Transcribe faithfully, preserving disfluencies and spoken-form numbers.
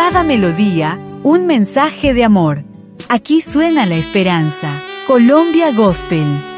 cada melodía, un mensaje de amor. Aquí suena la esperanza. Colombia Gospel.